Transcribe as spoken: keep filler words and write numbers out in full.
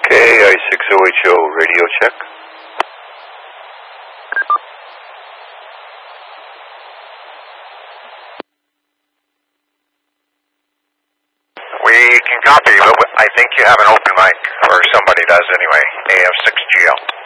K I six O H O, radio check. We can copy, but I think you have an open mic, or somebody does anyway, A F six G L.